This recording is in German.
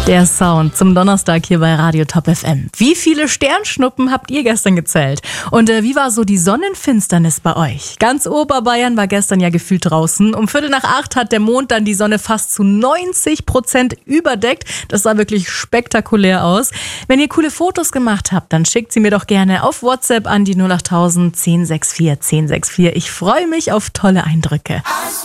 Der Sound zum Donnerstag hier bei Radio Top FM. Wie viele Sternschnuppen habt ihr gestern gezählt? Und wie war so die Sonnenfinsternis bei euch? Ganz Oberbayern war gestern ja gefühlt draußen. Um 7:45 hat der Mond dann die Sonne fast zu 90% überdeckt. Das sah wirklich spektakulär aus. Wenn ihr coole Fotos gemacht habt, dann schickt sie mir doch gerne auf WhatsApp an die 08000 1064 1064. Ich freue mich auf tolle Eindrücke.